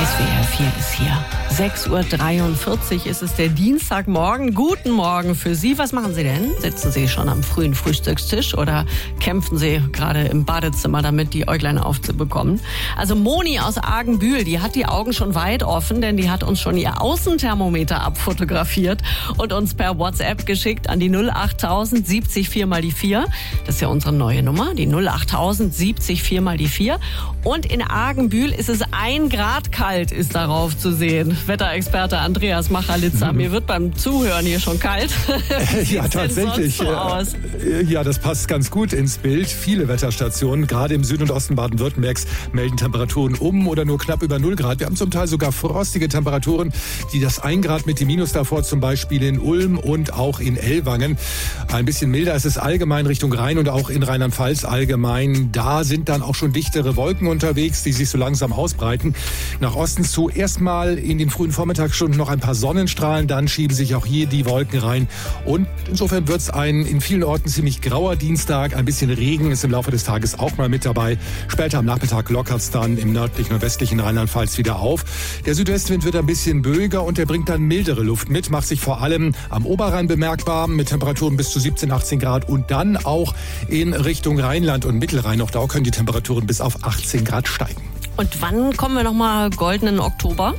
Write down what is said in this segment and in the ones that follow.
SWR 4 ist hier. 6.43 Uhr ist es, der Dienstagmorgen. Guten Morgen für Sie. Was machen Sie denn? Sitzen Sie schon am frühen Frühstückstisch oder kämpfen Sie gerade im Badezimmer damit, die Äuglein aufzubekommen? Also Moni aus Argenbühl, die hat die Augen schon weit offen, denn die hat uns schon ihr Außenthermometer abfotografiert und uns per WhatsApp geschickt an die 08000 70 4 mal die 4. Das ist ja unsere neue Nummer, die 08000 70 4 mal die 4. Und in Argenbühl ist es 1 Grad kalt, ist darauf zu sehen. Wetterexperte Andreas Machalitzer, mir wird beim Zuhören hier schon kalt. Ja, tatsächlich. So aus? Ja, das passt ganz gut ins Bild. Viele Wetterstationen, gerade im Süden und Osten Baden-Württembergs, melden Temperaturen um oder nur knapp über 0 Grad. Wir haben zum Teil sogar frostige Temperaturen, die das 1 Grad mit dem Minus davor, zum Beispiel in Ulm und auch in Ellwangen. Ein bisschen milder ist es allgemein Richtung Rhein und auch in Rheinland-Pfalz allgemein. Da sind dann auch schon dichtere Wolken unterwegs, die sich so langsam ausbreiten. Nach Osten zu erstmal in den frühen Vormittagsstunden noch ein paar Sonnenstrahlen, dann schieben sich auch hier die Wolken rein. Und insofern wird es ein in vielen Orten ziemlich grauer Dienstag. Ein bisschen Regen ist im Laufe des Tages auch mal mit dabei. Später am Nachmittag lockert es dann im nördlichen und westlichen Rheinland-Pfalz wieder auf. Der Südwestwind wird ein bisschen böiger und der bringt dann mildere Luft mit, macht sich vor allem am Oberrhein bemerkbar mit Temperaturen bis zu 17, 18 Grad und dann auch in Richtung Rheinland und Mittelrhein. Auch da können die Temperaturen bis auf 18 Grad steigen. Und wann kommen wir nochmal goldenen Oktober?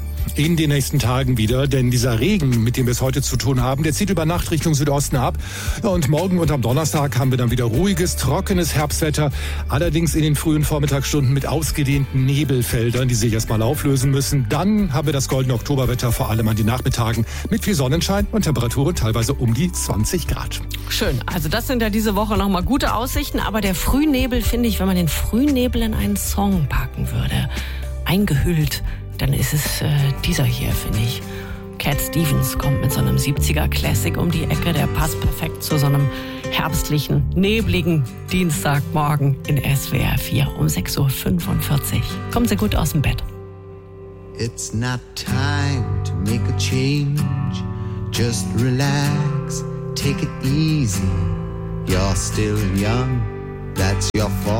In den nächsten Tagen wieder, denn dieser Regen, mit dem wir es heute zu tun haben, der zieht über Nacht Richtung Südosten ab. Ja, und morgen und am Donnerstag haben wir dann wieder ruhiges, trockenes Herbstwetter, allerdings in den frühen Vormittagsstunden mit ausgedehnten Nebelfeldern, die sich erstmal auflösen müssen. Dann haben wir das goldene Oktoberwetter, vor allem an den Nachmittagen, mit viel Sonnenschein und Temperaturen teilweise um die 20 Grad. Schön, also das sind ja diese Woche nochmal gute Aussichten, aber der Frühnebel, finde ich, wenn man den Frühnebel in einen Song packen würde, eingehüllt, dann ist es dieser hier, finde ich. Cat Stevens kommt mit so einem 70er Classic um die Ecke. Der passt perfekt zu so einem herbstlichen, nebligen Dienstagmorgen in SWR 4 um 6.45 Uhr. Kommen Sie gut aus dem Bett. It's not time to make a change. Just relax, take it easy. You're still young, that's your fault.